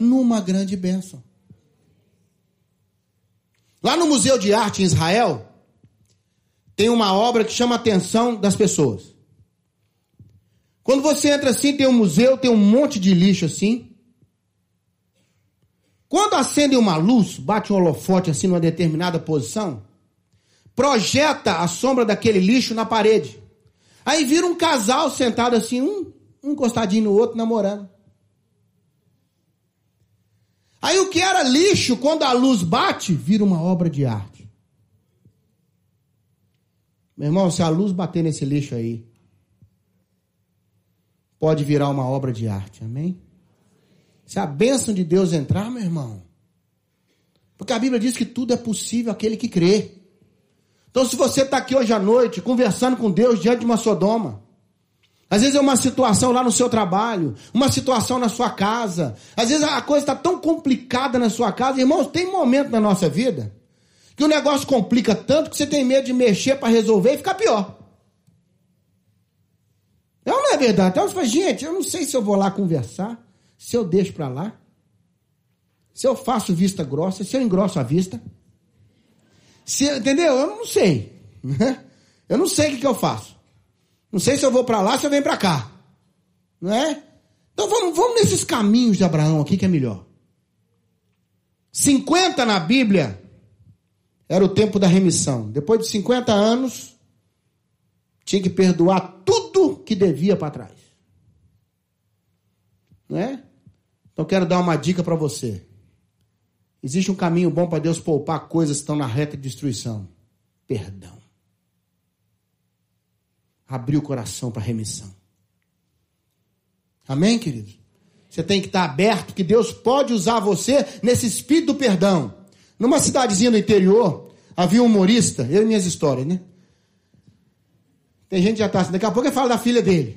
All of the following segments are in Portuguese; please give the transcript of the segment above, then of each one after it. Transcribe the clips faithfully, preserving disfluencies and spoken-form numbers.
numa grande bênção. Lá no Museu de Arte em Israel, tem uma obra que chama a atenção das pessoas. Quando você entra assim, tem um museu, tem um monte de lixo assim. Quando acende uma luz, bate um holofote assim numa determinada posição, projeta a sombra daquele lixo na parede. Aí vira um casal sentado assim, um, um encostadinho no outro, namorando. Aí o que era lixo, quando a luz bate, vira uma obra de arte. Meu irmão, se a luz bater nesse lixo aí, pode virar uma obra de arte, amém? Se a bênção de Deus entrar, meu irmão, porque a Bíblia diz que tudo é possível àquele que crê. Então, se você está aqui hoje à noite, conversando com Deus diante de uma Sodoma, às vezes é uma situação lá no seu trabalho, uma situação na sua casa, às vezes a coisa está tão complicada na sua casa, irmãos, tem momento na nossa vida que o negócio complica tanto que você tem medo de mexer para resolver e ficar pior. Não, não é verdade? Então você fala, gente, eu não sei se eu vou lá conversar, se eu deixo para lá, se eu faço vista grossa, se eu engrosso a vista. Se, entendeu? Eu não sei. Eu não sei o que, que eu faço. Não sei se eu vou para lá, se eu venho para cá. Não é? Então vamos, vamos nesses caminhos de Abraão aqui que é melhor. cinquenta na Bíblia era o tempo da remissão. Depois de cinquenta anos, tinha que perdoar tudo que devia para trás. Não é? Então quero dar uma dica para você. Existe um caminho bom para Deus poupar coisas que estão na reta de destruição. Perdão. Abrir o coração para remissão. Amém, queridos? Você tem que estar aberto, que Deus pode usar você nesse espírito do perdão. Numa cidadezinha do interior, havia um humorista, eu e minhas histórias, né? Tem gente que já está assim, daqui a pouco eu falo da filha dele.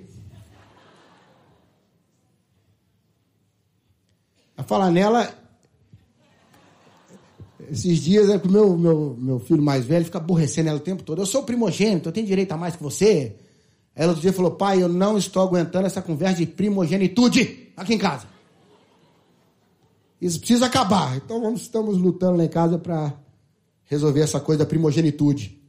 A falar nela, esses dias, é que o meu, meu, meu filho mais velho fica aborrecendo ela o tempo todo. Eu sou primogênito, eu tenho direito a mais que você. Aí ela outro dia falou, pai, eu não estou aguentando essa conversa de primogenitude aqui em casa. Isso precisa acabar. Então vamos, estamos lutando lá em casa para resolver essa coisa da primogenitude.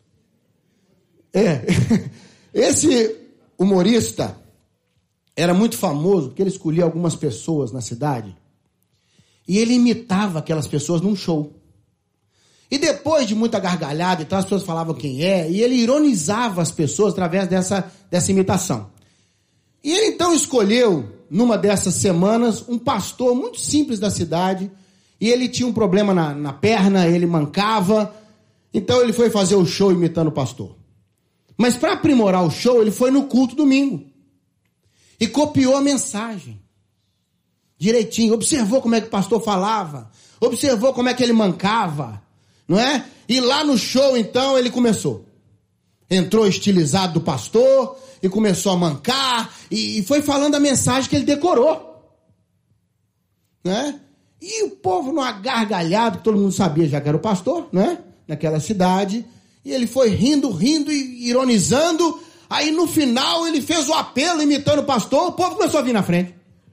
É, esse humorista era muito famoso porque ele escolhia algumas pessoas na cidade e ele imitava aquelas pessoas num show. E depois de muita gargalhada e tal, as pessoas falavam quem é, e ele ironizava as pessoas através dessa, dessa imitação. E ele então escolheu, numa dessas semanas, um pastor muito simples da cidade, e ele tinha um problema na, na perna, ele mancava, então ele foi fazer o show imitando o pastor. Mas para aprimorar o show, ele foi no culto domingo, e copiou a mensagem, direitinho, observou como é que o pastor falava, observou como é que ele mancava, não é? E lá no show, então, ele começou. Entrou estilizado do pastor e começou a mancar e foi falando a mensagem que ele decorou. Né? E o povo numa gargalhada, que todo mundo sabia já que era o pastor, né? Naquela cidade. E ele foi rindo, rindo e ironizando. Aí no final ele fez o apelo imitando o pastor. O povo começou a vir na frente.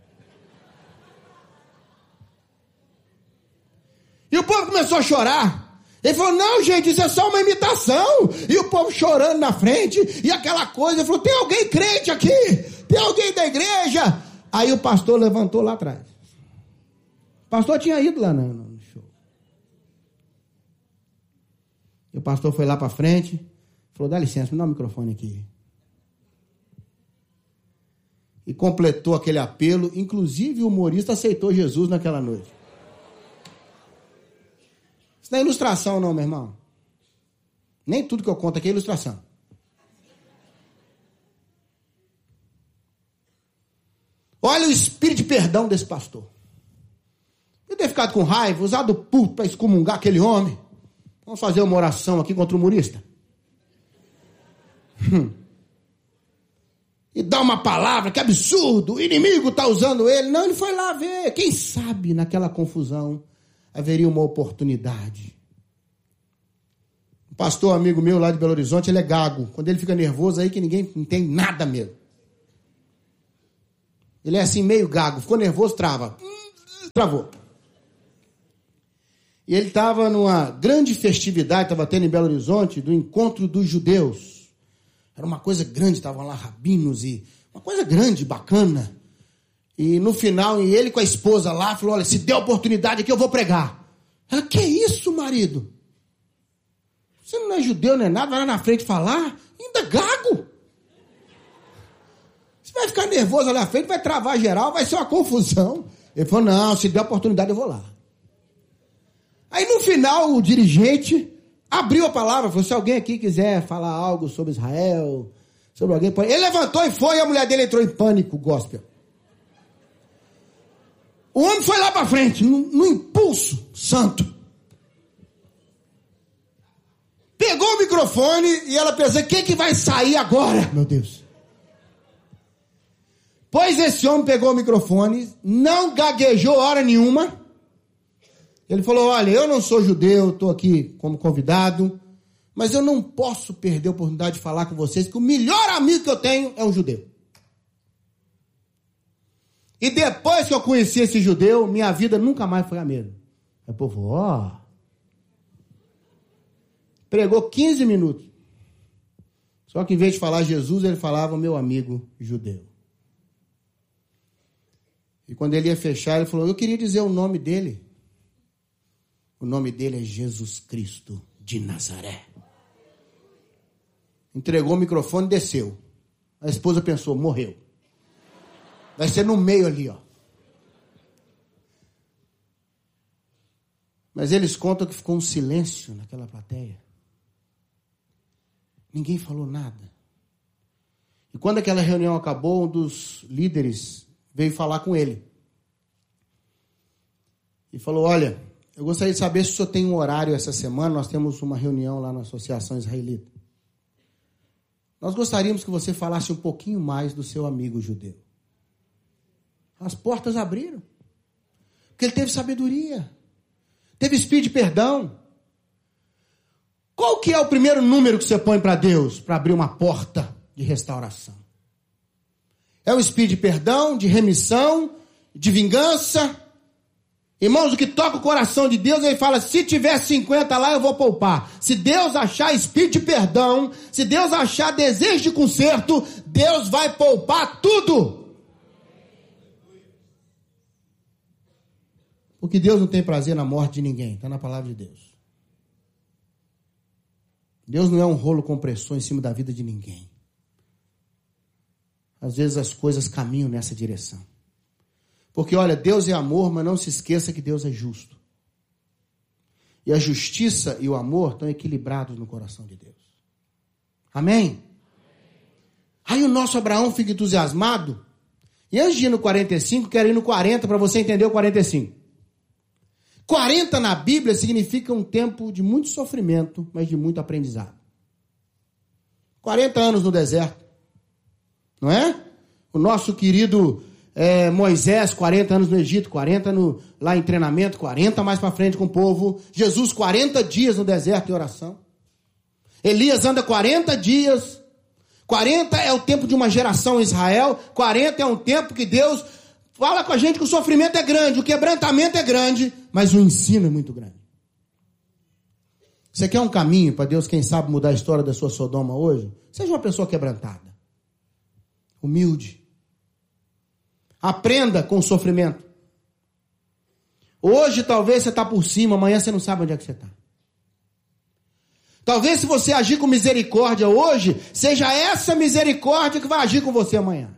E o povo começou a chorar. Ele falou, não, gente, isso é só uma imitação. E o povo chorando na frente, e aquela coisa. Ele falou, tem alguém crente aqui? Tem alguém da igreja? Aí o pastor levantou lá atrás. O pastor tinha ido lá no, no show. E o pastor foi lá para frente, falou, dá licença, me dá o microfone aqui. E completou aquele apelo, inclusive o humorista aceitou Jesus naquela noite. Não é ilustração não, meu irmão. Nem tudo que eu conto aqui é ilustração. Olha o espírito de perdão desse pastor. Eu ter ficado com raiva, usado o pulpo para excomungar aquele homem. Vamos fazer uma oração aqui contra o humorista. Hum. E dar uma palavra, que absurdo, o inimigo está usando ele. Não, ele foi lá ver. Quem sabe naquela confusão haveria uma oportunidade. Um pastor amigo meu lá de Belo Horizonte, ele é gago. Quando ele fica nervoso, aí que ninguém entende nada mesmo. Ele é assim, meio gago. Ficou nervoso, trava. travou. E ele estava numa grande festividade, estava tendo em Belo Horizonte, do encontro dos judeus. Era uma coisa grande, estavam lá rabinos e uma coisa grande, bacana. E no final, e ele com a esposa lá, falou, olha, se der oportunidade aqui eu vou pregar. Ela, que isso, marido? Você não é judeu, não é nada, vai lá na frente falar, ainda gago. Você vai ficar nervoso ali na frente, vai travar geral, vai ser uma confusão. Ele falou, não, se der oportunidade eu vou lá. Aí no final o dirigente abriu a palavra, falou, se alguém aqui quiser falar algo sobre Israel, sobre alguém... Ele levantou e foi, e a mulher dele entrou em pânico, gospel. O homem foi lá para frente, no, no impulso santo. Pegou o microfone e ela pensou, o que, que vai sair agora, meu Deus? Pois esse homem pegou o microfone, não gaguejou hora nenhuma. Ele falou, olha, eu não sou judeu, estou aqui como convidado, mas eu não posso perder a oportunidade de falar com vocês que o melhor amigo que eu tenho é um judeu. E depois que eu conheci esse judeu, minha vida nunca mais foi a mesma. Aí o povo, ó... Oh. Pregou quinze minutos. Só que em vez de falar Jesus, ele falava meu amigo judeu. E quando ele ia fechar, ele falou, eu queria dizer o nome dele. O nome dele é Jesus Cristo de Nazaré. Entregou o microfone e desceu. A esposa pensou, morreu. Vai ser no meio ali, ó. Mas eles contam que ficou um silêncio naquela plateia. Ninguém falou nada. E quando aquela reunião acabou, um dos líderes veio falar com ele. E falou, olha, eu gostaria de saber se o senhor tem um horário essa semana, nós temos uma reunião lá na Associação Israelita. Nós gostaríamos que você falasse um pouquinho mais do seu amigo judeu. As portas abriram. Porque ele teve sabedoria. Teve espírito de perdão. Qual que é o primeiro número que você põe para Deus para abrir uma porta de restauração? É o espírito de perdão, de remissão, de vingança. Irmãos, o que toca o coração de Deus, ele fala, se tiver cinquenta lá, eu vou poupar. Se Deus achar espírito de perdão, se Deus achar desejo de conserto, Deus vai poupar tudo. Porque Deus não tem prazer na morte de ninguém, está na palavra de Deus. Deus não é um rolo compressor em cima da vida de ninguém. Às vezes as coisas caminham nessa direção. Porque, olha, Deus é amor, mas não se esqueça que Deus é justo. E a justiça e o amor estão equilibrados no coração de Deus. Amém? Aí o nosso Abraão fica entusiasmado. E antes de ir no quarenta e cinco, quero ir no quarenta para você entender o quarenta e cinco. quarenta na Bíblia significa um tempo de muito sofrimento, mas de muito aprendizado. quarenta anos no deserto. Não é? O nosso querido é, Moisés, quarenta anos no Egito, quarenta no, lá em treinamento, quarenta mais para frente com o povo. Jesus, quarenta dias no deserto em oração. Elias anda quarenta dias. quarenta é o tempo de uma geração em Israel. quarenta é um tempo que Deus fala com a gente que o sofrimento é grande, o quebrantamento é grande, mas o ensino é muito grande. Você quer um caminho para Deus, quem sabe, mudar a história da sua Sodoma hoje? Seja uma pessoa quebrantada. Humilde. Aprenda com o sofrimento. Hoje talvez você está por cima, amanhã você não sabe onde é que você está. Talvez se você agir com misericórdia hoje, seja essa misericórdia que vai agir com você amanhã.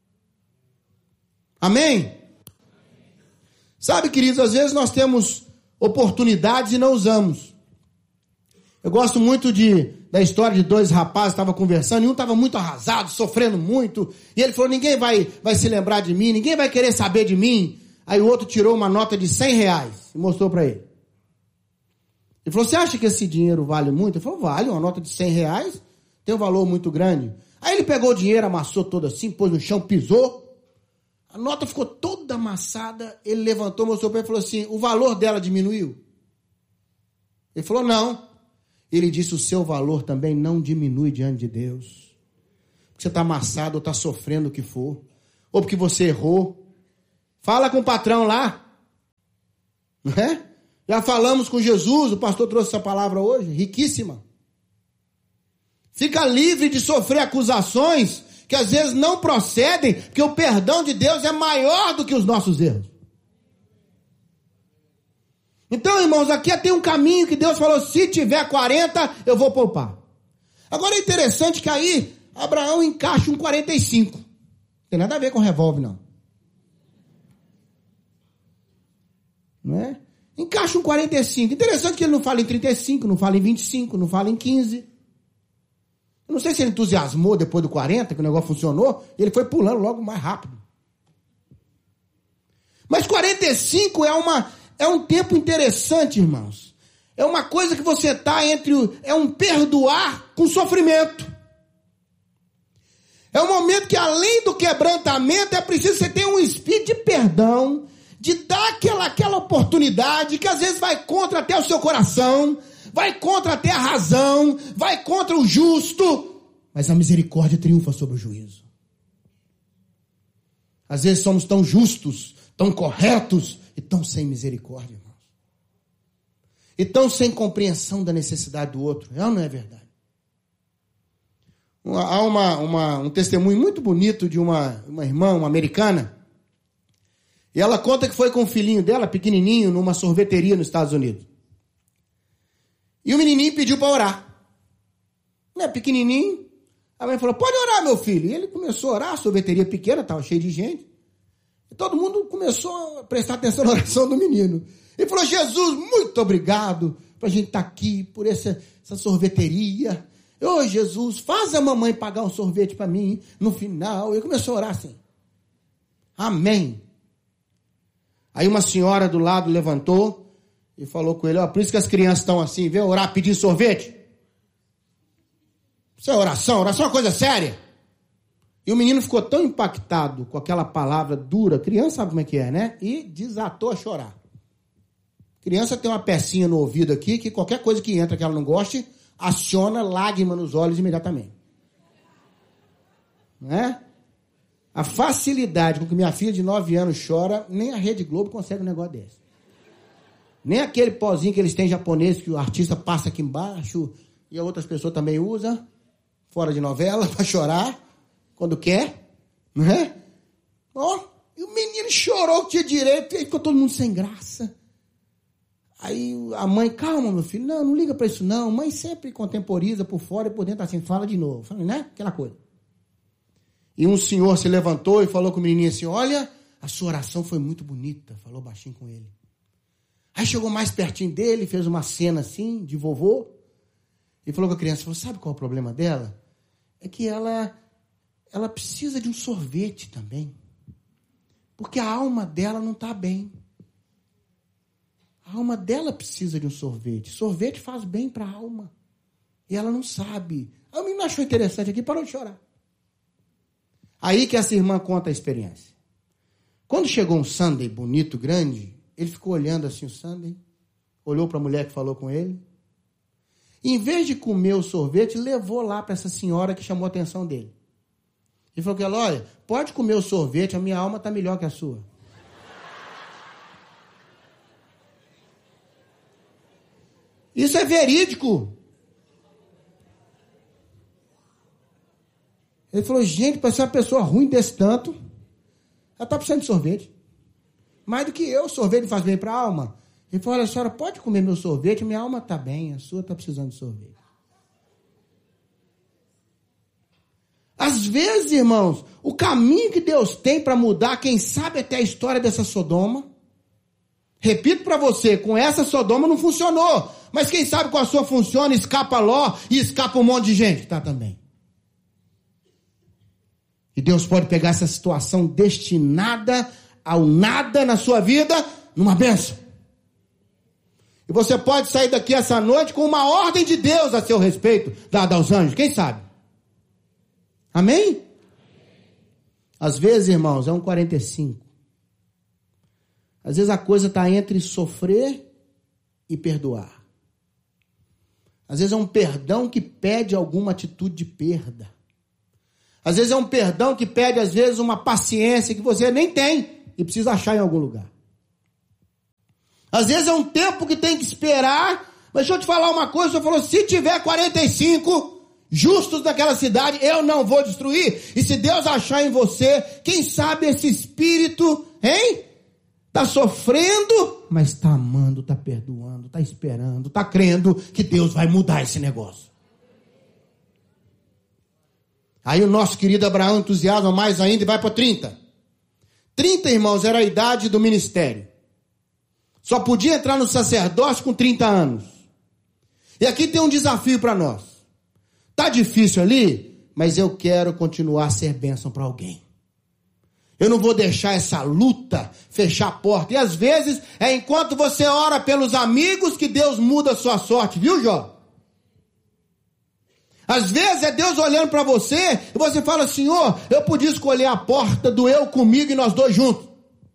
Amém? Sabe, queridos, às vezes nós temos oportunidades e não usamos. Eu gosto muito de, da história de dois rapazes que estavam conversando, e um estava muito arrasado, sofrendo muito, e ele falou, ninguém vai, vai se lembrar de mim, ninguém vai querer saber de mim. Aí o outro tirou uma nota de cem reais e mostrou para ele. Ele falou, você acha que esse dinheiro vale muito? Ele falou, vale, uma nota de cem reais tem um valor muito grande. Aí ele pegou o dinheiro, amassou todo assim, pôs no chão, pisou. A nota ficou toda amassada, ele levantou, mostrou para ele e falou assim, o valor dela diminuiu? Ele falou, não. Ele disse, o seu valor também não diminui diante de Deus. Porque você está amassado ou está sofrendo o que for. Ou porque você errou. Fala com o patrão lá. Não é? Já falamos com Jesus, o pastor trouxe essa palavra hoje, riquíssima. Fica livre de sofrer acusações que às vezes não procedem, porque o perdão de Deus é maior do que os nossos erros. Então, irmãos, aqui tem um caminho que Deus falou, se tiver quarenta, eu vou poupar. Agora é interessante que aí Abraão encaixa um quarenta e cinco. Não tem nada a ver com revólver, não. Não é? Encaixa um quarenta e cinco. Interessante que ele não fala em trinta e cinco, não fala em vinte e cinco, não fala em quinze. Eu não sei se ele entusiasmou depois do quarenta, que o negócio funcionou, e ele foi pulando logo mais rápido. Mas quarenta e cinco é, uma, é um tempo interessante, irmãos. É uma coisa que você está entre... O, é um perdoar com sofrimento. É um momento que, além do quebrantamento, é preciso você ter um espírito de perdão, de dar aquela, aquela oportunidade que às vezes vai contra até o seu coração, vai contra até a razão, vai contra o justo, mas a misericórdia triunfa sobre o juízo. Às vezes somos tão justos, tão corretos e tão sem misericórdia, irmãos. E tão sem compreensão da necessidade do outro. É ou não é verdade? Há uma, uma, um testemunho muito bonito de uma, uma irmã, uma americana. E ela conta que foi com o filhinho dela, pequenininho, numa sorveteria nos Estados Unidos. E o menininho pediu para orar. Né, pequenininho. A mãe falou, pode orar, meu filho. E ele começou a orar, a sorveteria pequena, estava cheia de gente. E todo mundo começou a prestar atenção na oração do menino. Ele falou, Jesus, muito obrigado para a gente estar tá aqui, por essa, essa sorveteria. Ô, oh, Jesus, faz a mamãe pagar um sorvete para mim no final. Ele começou a orar assim. Amém. Aí uma senhora do lado levantou e falou com ele, ó, por isso que as crianças estão assim, vê, orar pedindo sorvete. Isso é oração, oração é uma coisa séria. E o menino ficou tão impactado com aquela palavra dura, criança sabe como é que é, né? E desatou a chorar. Criança tem uma pecinha no ouvido aqui, que qualquer coisa que entra que ela não goste, aciona lágrima nos olhos imediatamente. Não é? A facilidade com que minha filha de nove anos chora, nem a Rede Globo consegue um negócio desse. Nem aquele pozinho que eles têm japonês, que o artista passa aqui embaixo, e outras pessoas também usam, fora de novela, para chorar, quando quer, não é? Ó, e o menino chorou que tinha direito, e aí ficou todo mundo sem graça. Aí a mãe, calma, meu filho, não, não liga para isso não, mãe sempre contemporiza por fora e por dentro assim, fala de novo, fala, né? Aquela coisa. E um senhor se levantou e falou com o menininho assim, olha, a sua oração foi muito bonita, falou baixinho com ele. Aí chegou mais pertinho dele, fez uma cena assim, de vovô, e falou com a criança, falou, sabe qual é o problema dela? É que ela, ela precisa de um sorvete também, porque a alma dela não está bem. A alma dela precisa de um sorvete. Sorvete faz bem para a alma. E ela não sabe. Aí o menino achou interessante aqui e parou de chorar. Aí que essa irmã conta a experiência. Quando chegou um sundae bonito, grande, ele ficou olhando assim o sundae, olhou para a mulher que falou com ele, e em vez de comer o sorvete, levou lá para essa senhora que chamou a atenção dele. Ele falou que ela, olha, pode comer o sorvete, a minha alma está melhor que a sua. Isso é verídico. Ele falou, gente, para ser uma pessoa ruim desse tanto, ela está precisando de sorvete. Mais do que eu, sorvete faz bem para a alma. Ele falou, olha, a senhora pode comer meu sorvete, minha alma está bem, a sua está precisando de sorvete. Às vezes, irmãos, o caminho que Deus tem para mudar, quem sabe até a história dessa Sodoma, repito para você, com essa Sodoma não funcionou, mas quem sabe com a sua funciona, escapa Ló e escapa um monte de gente que está também. E Deus pode pegar essa situação destinada ao nada na sua vida, numa bênção. E você pode sair daqui essa noite com uma ordem de Deus a seu respeito, dada aos anjos, quem sabe? Amém? Às vezes, irmãos, é um quarenta e cinco. Às vezes a coisa está entre sofrer e perdoar. Às vezes é um perdão que pede alguma atitude de perda. Às vezes é um perdão que pede, às vezes, uma paciência que você nem tem e precisa achar em algum lugar. Às vezes é um tempo que tem que esperar, mas deixa eu te falar uma coisa, o Senhor falou, se tiver quarenta e cinco justos daquela cidade, eu não vou destruir. E se Deus achar em você, quem sabe esse espírito, hein? Está sofrendo, mas está amando, está perdoando, está esperando, está crendo que Deus vai mudar esse negócio. Aí o nosso querido Abraão entusiasma mais ainda e vai para trinta. trinta, irmãos, era a idade do ministério. Só podia entrar no sacerdócio com trinta anos. E aqui tem um desafio para nós. Tá difícil ali, mas eu quero continuar a ser bênção para alguém. Eu não vou deixar essa luta fechar a porta. E às vezes é enquanto você ora pelos amigos que Deus muda a sua sorte, viu, Jó? Às vezes é Deus olhando para você e você fala, Senhor, eu podia escolher a porta do eu comigo e nós dois juntos.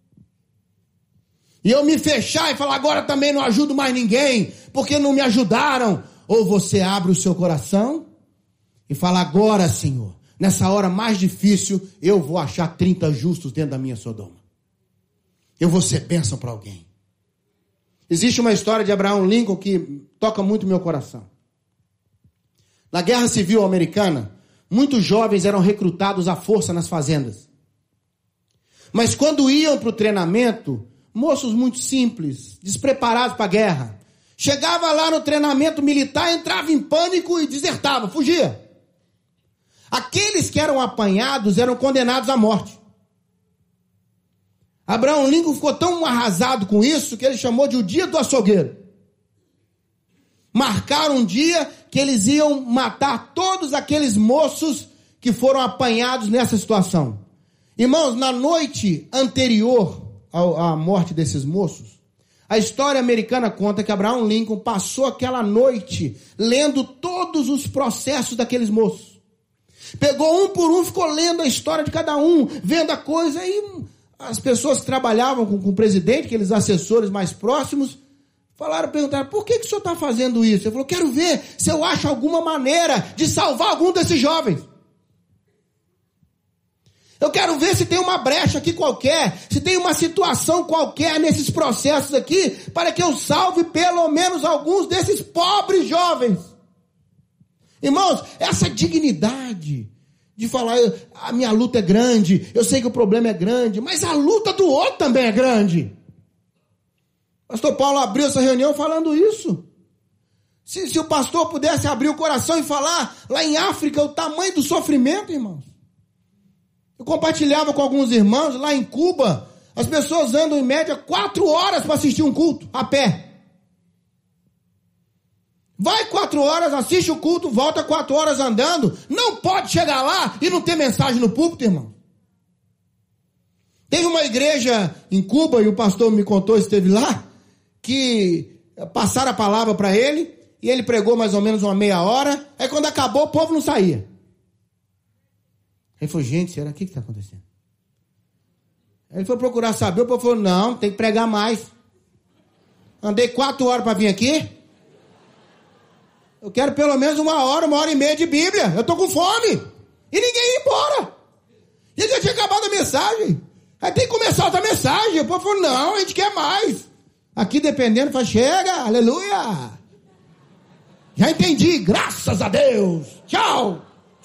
E eu me fechar e falar, agora também não ajudo mais ninguém, porque não me ajudaram. Ou você abre o seu coração e fala, agora, Senhor, nessa hora mais difícil, eu vou achar trinta justos dentro da minha Sodoma. Eu vou ser bênção para alguém. Existe uma história de Abraham Lincoln que toca muito meu coração. Na Guerra Civil Americana, muitos jovens eram recrutados à força nas fazendas. Mas quando iam para o treinamento, moços muito simples, despreparados para a guerra, chegava lá no treinamento militar, entrava em pânico e desertava, fugia. Aqueles que eram apanhados eram condenados à morte. Abraham Lincoln ficou tão arrasado com isso que ele chamou de o dia do açougueiro. Marcaram um dia que eles iam matar todos aqueles moços que foram apanhados nessa situação. Irmãos, na noite anterior à morte desses moços, a história americana conta que Abraham Lincoln passou aquela noite lendo todos os processos daqueles moços. Pegou um por um, ficou lendo a história de cada um, vendo a coisa, e as pessoas que trabalhavam com, com o presidente, aqueles assessores mais próximos, falaram, perguntaram, por que, que o senhor está fazendo isso? Ele falou, quero ver se eu acho alguma maneira de salvar algum desses jovens. Eu quero ver se tem uma brecha aqui qualquer, se tem uma situação qualquer nesses processos aqui, para que eu salve pelo menos alguns desses pobres jovens. Irmãos, essa dignidade de falar, a minha luta é grande, eu sei que o problema é grande, mas a luta do outro também é grande. Pastor Paulo abriu essa reunião falando isso. Se, se o pastor pudesse abrir o coração e falar lá em África o tamanho do sofrimento, irmãos. Eu compartilhava com alguns irmãos lá em Cuba, as pessoas andam em média quatro horas para assistir um culto, a pé. Vai quatro horas, assiste o culto, volta quatro horas andando. Não pode chegar lá e não ter mensagem no púlpito, irmão. Teve uma igreja em Cuba, e o pastor me contou, esteve lá, que passaram a palavra para ele, e ele pregou mais ou menos uma meia hora, aí quando acabou o povo não saía. Ele falou, gente, será o que está acontecendo? Ele foi procurar saber, o povo falou, não, tem que pregar mais. Andei quatro horas para vir aqui, eu quero pelo menos uma hora, uma hora e meia de Bíblia, eu estou com fome, e ninguém ia embora. E ele já tinha acabado a mensagem, aí tem que começar outra mensagem, o povo falou, não, a gente quer mais. Aqui dependendo, fala, chega, aleluia. Já entendi, graças a Deus. Tchau.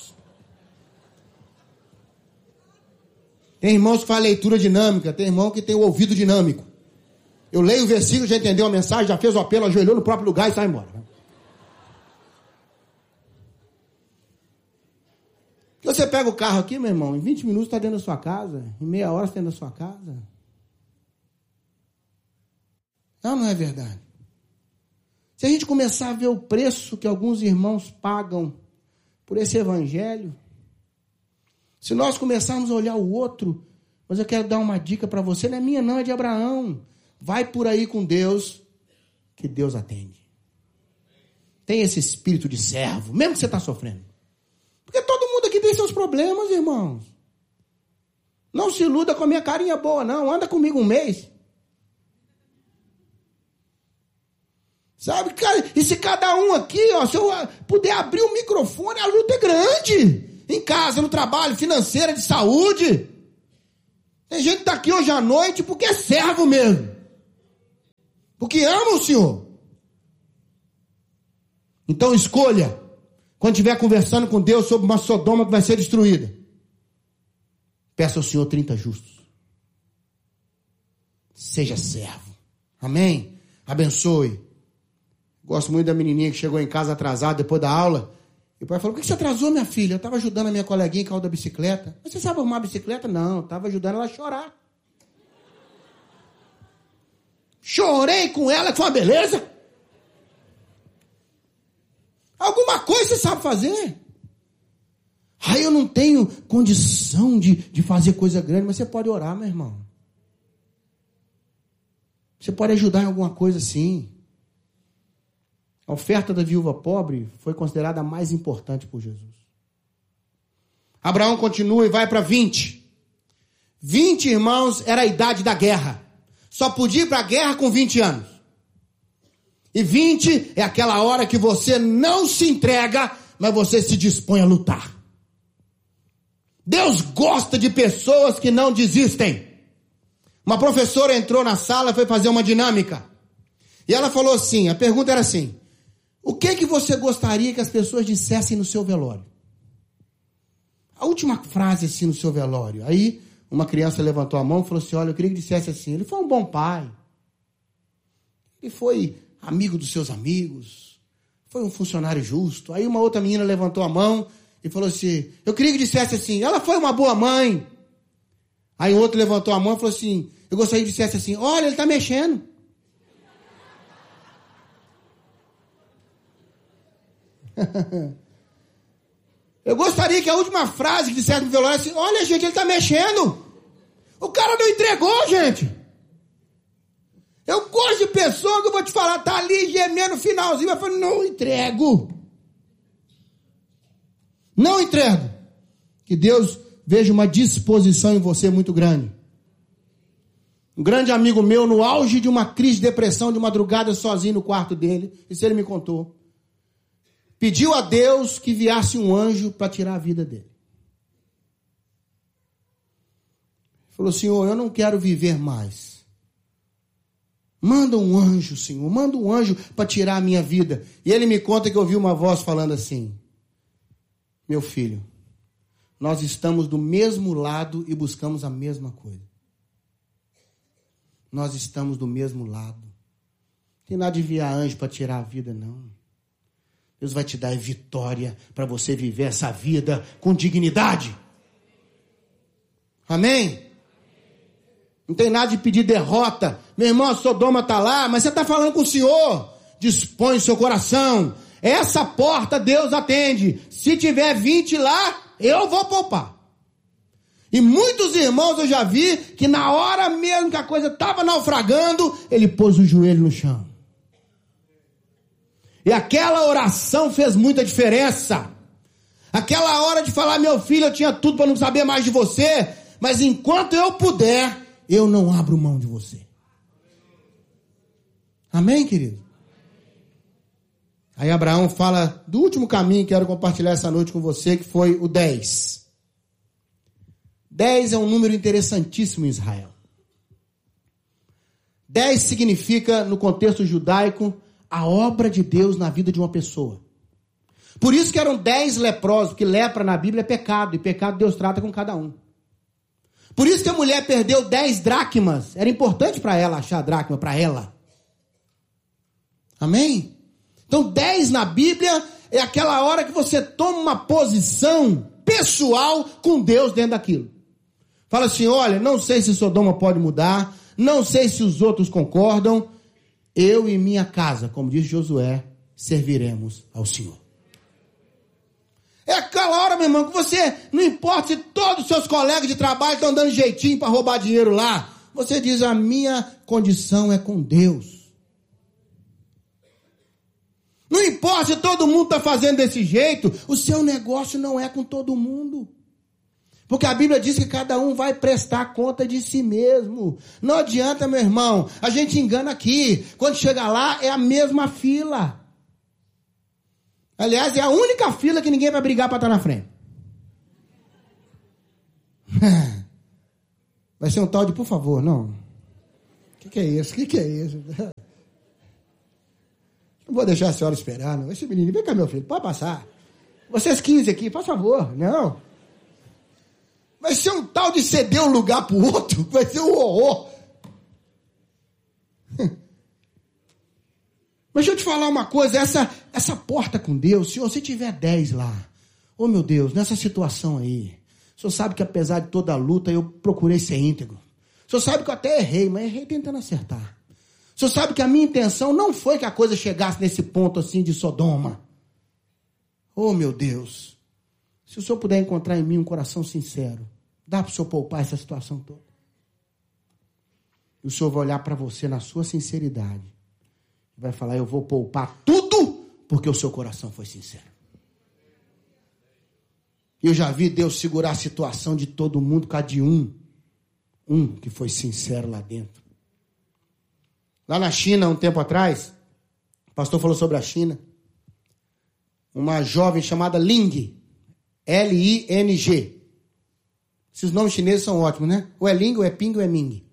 Tem irmãos que fazem leitura dinâmica, tem irmão que tem o ouvido dinâmico. Eu leio o versículo, já entendeu a mensagem, já fez o apelo, ajoelhou no próprio lugar e sai embora. Você pega o carro aqui, meu irmão, em vinte minutos está dentro da sua casa, em meia hora está dentro da sua casa. Não, não é verdade. Se a gente começar a ver o preço que alguns irmãos pagam por esse evangelho, se nós começarmos a olhar o outro, mas eu quero dar uma dica para você, não é minha não, é de Abraão. Vai por aí com Deus, que Deus atende. Tem esse espírito de servo, mesmo que você está sofrendo. Porque todo mundo aqui tem seus problemas, irmãos. Não se iluda com a minha carinha boa, não. Anda comigo um mês. Sabe, cara, e se cada um aqui, ó, se eu puder abrir o microfone, a luta é grande. Em casa, no trabalho, financeira, de saúde. Tem gente que está aqui hoje à noite porque é servo mesmo. Porque ama o Senhor. Então escolha, quando estiver conversando com Deus sobre uma Sodoma que vai ser destruída, peça ao Senhor trinta justos. Seja servo. Amém? Abençoe. Gosto muito da menininha que chegou em casa atrasada depois da aula. E o pai falou: por que você atrasou, minha filha? Eu estava ajudando a minha coleguinha que caiu da bicicleta. Você sabe arrumar a bicicleta? Não, eu estava ajudando ela a chorar. Chorei com ela, que foi uma beleza. Alguma coisa você sabe fazer. Aí eu não tenho condição de, de fazer coisa grande, mas você pode orar, meu irmão. Você pode ajudar em alguma coisa, sim. A oferta da viúva pobre foi considerada a mais importante por Jesus. Abraão continua e vai para vinte. vinte, irmãos, era a idade da guerra. Só podia ir para a guerra com vinte anos. E vinte é aquela hora que você não se entrega, mas você se dispõe a lutar. Deus gosta de pessoas que não desistem. Uma professora entrou na sala e foi fazer uma dinâmica. E ela falou assim, a pergunta era assim: o que que você gostaria que as pessoas dissessem no seu velório? A última frase assim no seu velório. Aí uma criança levantou a mão e falou assim: olha, eu queria que dissesse assim: ele foi um bom pai. Ele foi amigo dos seus amigos. Foi um funcionário justo. Aí uma outra menina levantou a mão e falou assim: eu queria que dissesse assim: ela foi uma boa mãe. Aí o outro levantou a mão e falou assim: eu gostaria que dissesse assim: olha, ele está mexendo. Eu gostaria que a última frase que dissesse no velório assim: olha, gente, ele está mexendo. O cara não entregou, gente. Eu gosto de pessoa que eu vou te falar, tá ali gemendo no finalzinho, mas fala: não entrego. Não entrego. Que Deus veja uma disposição em você muito grande. Um grande amigo meu, no auge de uma crise de depressão, de madrugada, sozinho no quarto dele, isso ele me contou, pediu a Deus que enviasse um anjo para tirar a vida dele. Falou: Senhor, eu não quero viver mais. Manda um anjo, Senhor, manda um anjo para tirar a minha vida. E ele me conta que ouviu uma voz falando assim: meu filho, nós estamos do mesmo lado e buscamos a mesma coisa. Nós estamos do mesmo lado. Não tem nada de enviar anjo para tirar a vida, não. Deus vai te dar vitória para você viver essa vida com dignidade. Amém? Não tem nada de pedir derrota. Meu irmão, a Sodoma está lá, mas você está falando com o Senhor. Dispõe o seu coração. Essa porta Deus atende. Se tiver vinte lá, eu vou poupar. E muitos irmãos eu já vi que na hora mesmo que a coisa estava naufragando, ele pôs o joelho no chão. E aquela oração fez muita diferença. Aquela hora de falar: meu filho, eu tinha tudo para não saber mais de você, mas enquanto eu puder, eu não abro mão de você. Amém, querido? Aí Abraão fala do último caminho que quero compartilhar essa noite com você, que foi o dez. dez é um número interessantíssimo em Israel. dez significa, no contexto judaico, a obra de Deus na vida de uma pessoa. Por isso que eram dez leprosos, porque lepra na Bíblia é pecado, e pecado Deus trata com cada um. Por isso que a mulher perdeu dez dracmas. Era importante para ela achar a dracma para ela. Amém? Então dez na Bíblia é aquela hora que você toma uma posição pessoal com Deus dentro daquilo. Fala assim: olha, não sei se Sodoma pode mudar, não sei se os outros concordam, eu e minha casa, como diz Josué, serviremos ao Senhor. É aquela hora, meu irmão, que você, não importa se todos os seus colegas de trabalho estão dando jeitinho para roubar dinheiro lá, você diz: a minha condição é com Deus. Não importa se todo mundo está fazendo desse jeito, o seu negócio não é com todo mundo. Porque a Bíblia diz que cada um vai prestar conta de si mesmo. Não adianta, meu irmão, a gente engana aqui. Quando chega lá, é a mesma fila. Aliás, é a única fila que ninguém vai brigar para estar na frente. Vai ser um tal de por favor, não. O que, que é isso? O que, que é isso? Não vou deixar a senhora esperando. Esse menino, vem cá, meu filho, pode passar. Vocês quinze aqui, por favor. Não. Vai ser um tal de ceder um lugar pro outro. Vai ser um horror. Mas deixa eu te falar uma coisa. Essa, essa porta com Deus, se você tiver dez lá. Oh, meu Deus, nessa situação aí. O senhor sabe que apesar de toda a luta, eu procurei ser íntegro. O senhor sabe que eu até errei, mas errei tentando acertar. O senhor sabe que a minha intenção não foi que a coisa chegasse nesse ponto assim de Sodoma. Oh, meu Deus. Se o senhor puder encontrar em mim um coração sincero, dá para o senhor poupar essa situação toda. E o senhor vai olhar para você na sua sinceridade. E vai falar, eu vou poupar tudo porque o seu coração foi sincero. Eu já vi Deus segurar a situação de todo mundo por causa de um. Um que foi sincero lá dentro. Lá na China, um tempo atrás, o pastor falou sobre a China. Uma jovem chamada Ling. L I N G. Esses nomes chineses são ótimos, né? Ou é Ling, ou é Ping, ou é Ming.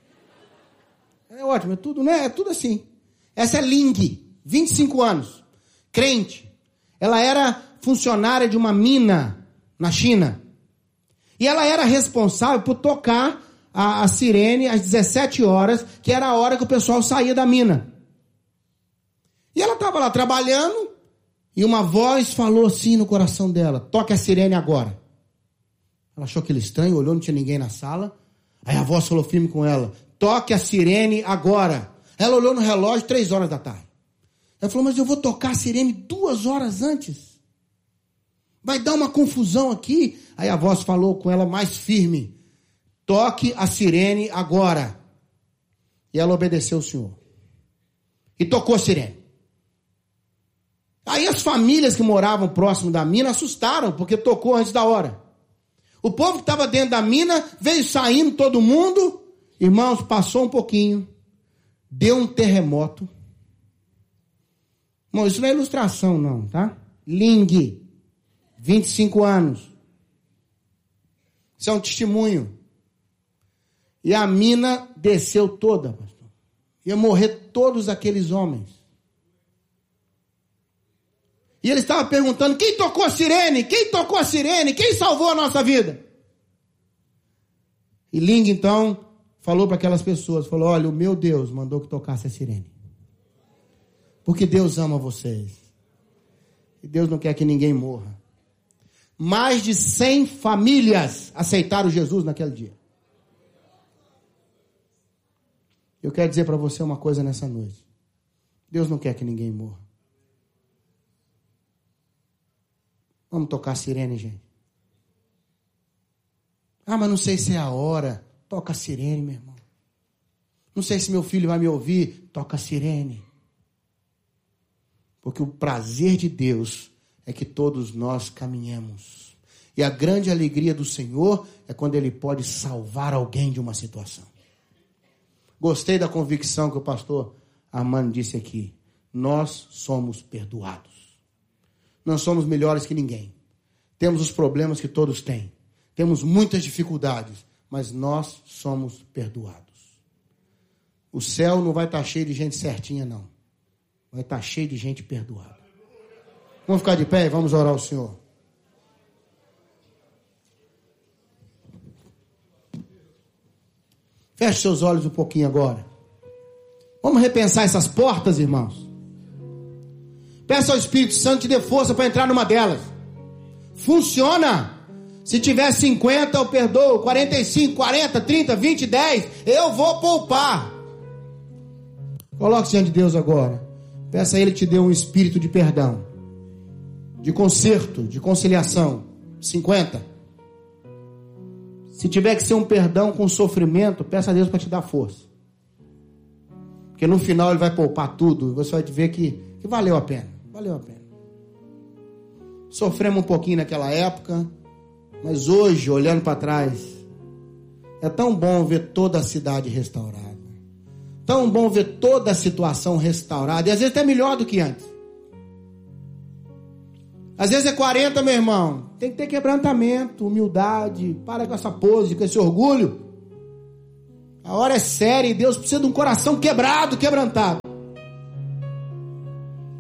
É ótimo, é tudo, né? É tudo assim. Essa é Ling, vinte e cinco anos. Crente. Ela era funcionária de uma mina na China. E ela era responsável por tocar a, a sirene às dezessete horas, que era a hora que o pessoal saía da mina. E ela estava lá trabalhando, e uma voz falou assim no coração dela, toque a sirene agora. Ela achou aquilo estranho, olhou, não tinha ninguém na sala. Aí a voz falou firme com ela, toque a sirene agora. Ela olhou no relógio, três horas da tarde. Ela falou, mas eu vou tocar a sirene duas horas antes. Vai dar uma confusão aqui. Aí a voz falou com ela mais firme. Toque a sirene agora. E ela obedeceu o Senhor. E tocou a sirene. Aí as famílias que moravam próximo da mina assustaram, porque tocou antes da hora. O povo que estava dentro da mina veio saindo todo mundo. Irmãos, passou um pouquinho. Deu um terremoto. Bom, isso não é ilustração não, tá? Ling. vinte e cinco anos. Isso é um testemunho. E a mina desceu toda, pastor. Ia morrer todos aqueles homens. E ele estava perguntando, quem tocou a sirene? Quem tocou a sirene? Quem salvou a nossa vida? E Ling, então, falou para aquelas pessoas, falou, olha, o meu Deus mandou que tocasse a sirene. Porque Deus ama vocês. E Deus não quer que ninguém morra. Mais de cem famílias aceitaram Jesus naquele dia. Eu quero dizer para você uma coisa nessa noite. Deus não quer que ninguém morra. Vamos tocar a sirene, gente. Ah, mas não sei se é a hora. Toca a sirene, meu irmão. Não sei se meu filho vai me ouvir. Toca a sirene. Porque o prazer de Deus é que todos nós caminhemos. E a grande alegria do Senhor é quando Ele pode salvar alguém de uma situação. Gostei da convicção que o pastor Armando disse aqui. Nós somos perdoados. Não somos melhores que ninguém. Temos os problemas que todos têm. Temos muitas dificuldades, mas nós somos perdoados. O céu não vai estar cheio de gente certinha, não. Vai estar cheio de gente perdoada. Vamos ficar de pé e vamos orar ao Senhor. Feche seus olhos um pouquinho agora. Vamos repensar essas portas, irmãos. Peça ao Espírito Santo que dê força para entrar numa delas. Funciona. Se tiver cinquenta, eu perdoo. quarenta e cinco, quarenta, trinta, vinte, dez. Eu vou poupar. Coloque-se diante de Deus agora. Peça a Ele que te dê um espírito de perdão, de conserto, de conciliação. cinquenta. Se tiver que ser um perdão com sofrimento, peça a Deus para te dar força. Porque no final Ele vai poupar tudo. E você vai ver que, que valeu a pena. Valeu a pena. Sofremos um pouquinho naquela época, mas hoje, olhando para trás, é tão bom ver toda a cidade restaurada. Tão bom ver toda a situação restaurada. E às vezes até melhor do que antes. Às vezes é quarenta, meu irmão. Tem que ter quebrantamento, humildade. Para com essa pose, com esse orgulho. A hora é séria e Deus precisa de um coração quebrado, quebrantado.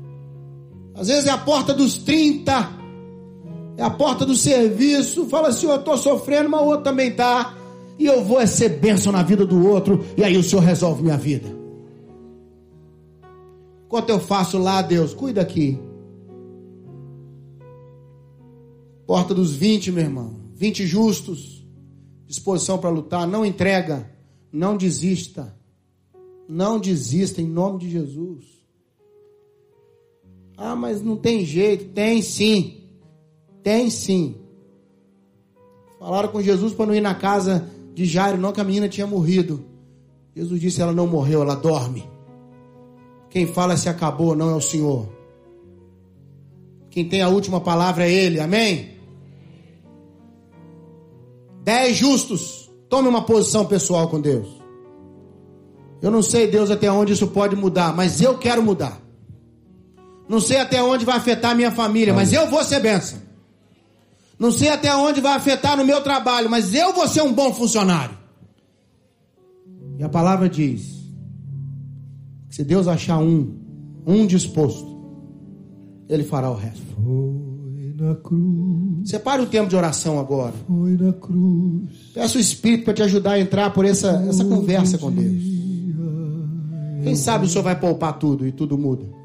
Às vezes é a porta dos trinta, é a porta do serviço. Fala assim, eu estou sofrendo, mas o outro também está. E eu vou é ser bênção na vida do outro, e aí o Senhor resolve minha vida. Enquanto eu faço lá, Deus, cuida aqui. Porta dos vinte, meu irmão. vinte justos, disposição para lutar. Não entrega, não desista. Não desista em nome de Jesus. Ah, mas não tem jeito. Tem sim. Tem sim. Falaram com Jesus para não ir na casa de Jairo, não, que a menina tinha morrido. Jesus disse, ela não morreu, ela dorme. Quem fala se acabou não é o Senhor. Quem tem a última palavra é Ele, amém? Dez justos. Tome uma posição pessoal com Deus. Eu não sei, Deus, até onde isso pode mudar, mas eu quero mudar. Não sei até onde vai afetar a minha família, mas eu vou ser bênção. Não sei até onde vai afetar no meu trabalho, mas eu vou ser um bom funcionário. E a palavra diz que se Deus achar um, um disposto, Ele fará o resto. Foi na cruz. Separe um tempo de oração agora. Foi na cruz. Peça o Espírito para te ajudar a entrar por essa, essa conversa com Deus. Quem sabe o Senhor vai poupar tudo e tudo muda.